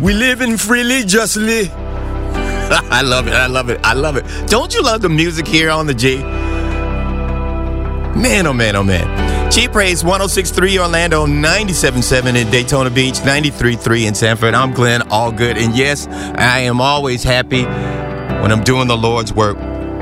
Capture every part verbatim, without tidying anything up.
We living freely, justly. I love it. I love it. I love it. Don't you love the music here on the G? Man, oh man, oh man. G Praise one oh six point three Orlando, ninety-seven point seven in Daytona Beach, ninety-three point three in Sanford. I'm Glenn Allgood. And yes, I am always happy when I'm doing the Lord's work.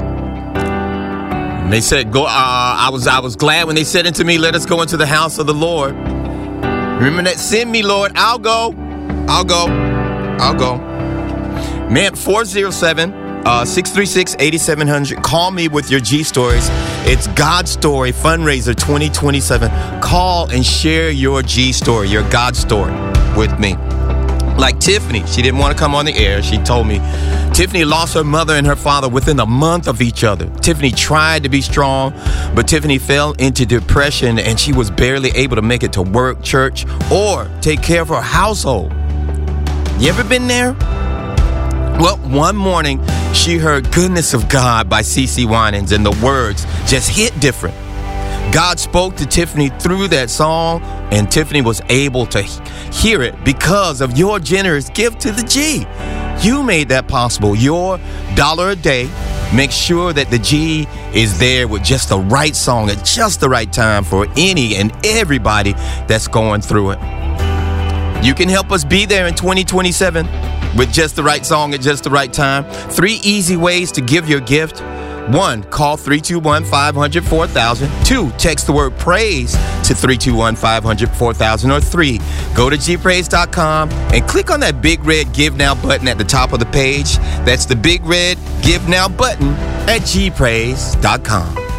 And they said, "Go." Uh, I was, I was glad when they said unto me, "Let us go into the house of the Lord." Remember that? Send me, Lord. I'll go. I'll go. I'll go. Man, four oh seven, six three six, eight seven zero zero. Call me with your G stories. It's God Story Fundraiser twenty twenty-seven. Call and share your G story, your God story with me. Like Tiffany, she didn't want to come on the air. She told me Tiffany lost her mother and her father within a month of each other. Tiffany tried to be strong, but Tiffany fell into depression and she was barely able to make it to work, church, or take care of her household. You ever been there? Well, one morning, she heard Goodness of God by C C Winans, and the words just hit different. God spoke to Tiffany through that song, and Tiffany was able to hear it because of your generous gift to the G. You made that possible. Your dollar a day makes sure that the G is there with just the right song at just the right time for any and everybody that's going through it. You can help us be there in twenty twenty-seven with just the right song at just the right time. Three easy ways to give your gift. One, call three two one, five hundred, four thousand. Two, text the word praise to three two one, five hundred, four thousand. Or three, go to g praise dot com and click on that big red Give Now button at the top of the page. That's the big red Give Now button at g praise dot com.